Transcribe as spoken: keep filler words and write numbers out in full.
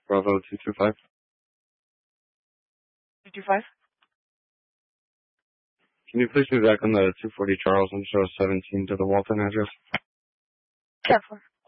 Bravo two two five. two two five? Can you please be back on the two forty Charles and show seventeen to the Walton address? ten four.